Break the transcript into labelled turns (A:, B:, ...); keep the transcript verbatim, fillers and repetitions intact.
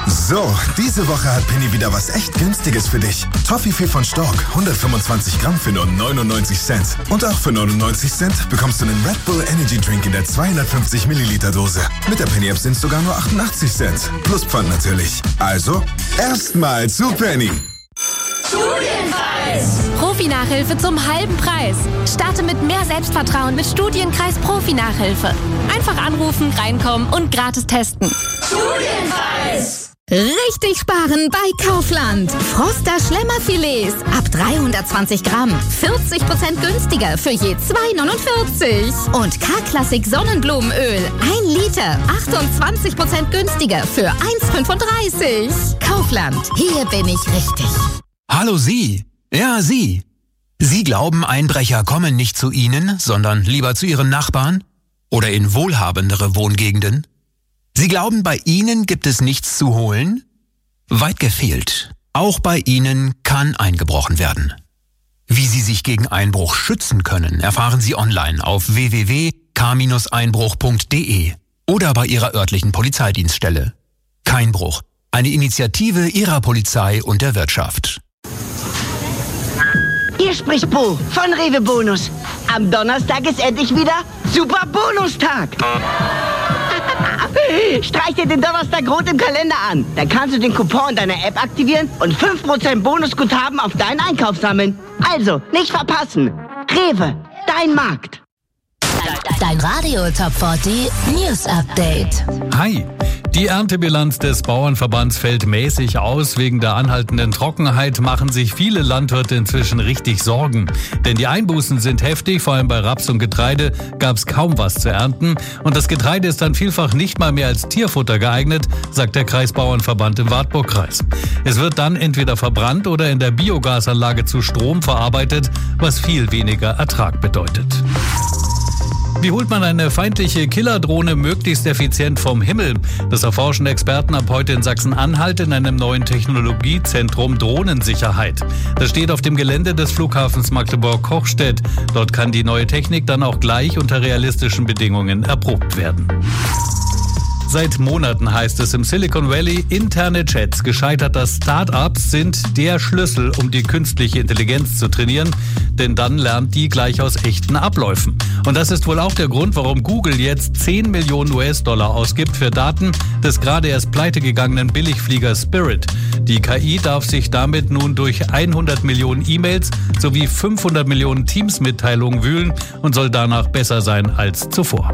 A: So, diese Woche hat Penny wieder was echt Günstiges für dich. Toffifee von Stork, hundertfünfundzwanzig Gramm für nur neunundneunzig Cent. Und auch für neunundneunzig Cent bekommst du einen Red Bull Energy Drink in der zweihundertfünfzig Milliliter Dose. Mit der Penny App sind es sogar nur achtundachtzig Cent. Plus Pfand natürlich. Also, erstmal zu Penny.
B: Studienkreis! Profi-Nachhilfe zum halben Preis. Starte mit mehr Selbstvertrauen mit Studienkreis Profi-Nachhilfe. Einfach anrufen, reinkommen und gratis testen. Studienkreis!
C: Richtig sparen bei Kaufland. Froster Schlemmerfilets ab dreihundertzwanzig Gramm. vierzig Prozent günstiger für je zwei neunundvierzig. Und K-Klassik Sonnenblumenöl ein Liter. achtundzwanzig Prozent günstiger für eins fünfunddreißig. Kaufland. Hier bin ich richtig.
D: Hallo Sie. Ja, Sie. Sie glauben, Einbrecher kommen nicht zu Ihnen, sondern lieber zu Ihren Nachbarn? Oder in wohlhabendere Wohngegenden? Sie glauben, bei Ihnen gibt es nichts zu holen? Weit gefehlt. Auch bei Ihnen kann eingebrochen werden. Wie Sie sich gegen Einbruch schützen können, erfahren Sie online auf w w w punkt k einbruch punkt d e oder bei Ihrer örtlichen Polizeidienststelle. Keinbruch. Eine Initiative Ihrer Polizei und der Wirtschaft.
E: Hier spricht Bo von Rewe Bonus. Am Donnerstag ist endlich wieder Super Bonustag. Streich dir den Donnerstag rot im Kalender an. Dann kannst du den Coupon deiner App aktivieren und fünf Prozent Bonusguthaben auf deinen Einkauf sammeln. Also, nicht verpassen. Rewe, dein Markt.
C: Dein Radio Top vierzig News Update.
F: Hi. Die Erntebilanz des Bauernverbands fällt mäßig aus. Wegen der anhaltenden Trockenheit machen sich viele Landwirte inzwischen richtig Sorgen. Denn die Einbußen sind heftig, vor allem bei Raps und Getreide gab es kaum was zu ernten. Und das Getreide ist dann vielfach nicht mal mehr als Tierfutter geeignet, sagt der Kreisbauernverband im Wartburgkreis. Es wird dann entweder verbrannt oder in der Biogasanlage zu Strom verarbeitet, was viel weniger Ertrag bedeutet. Wie holt man eine feindliche Killerdrohne möglichst effizient vom Himmel? Das erforschen Experten ab heute in Sachsen-Anhalt in einem neuen Technologiezentrum Drohnensicherheit. Das steht auf dem Gelände des Flughafens Magdeburg-Kochstedt. Dort kann die neue Technik dann auch gleich unter realistischen Bedingungen erprobt werden. Seit Monaten heißt es im Silicon Valley, interne Chats gescheiterter Start-ups sind der Schlüssel, um die künstliche Intelligenz zu trainieren, denn dann lernt die gleich aus echten Abläufen. Und das ist wohl auch der Grund, warum Google jetzt zehn Millionen U S-Dollar ausgibt für Daten des gerade erst pleitegegangenen Billigfliegers Spirit. Die K I darf sich damit nun durch hundert Millionen E-Mails sowie fünfhundert Millionen Teams-Mitteilungen wühlen und soll danach besser sein als zuvor.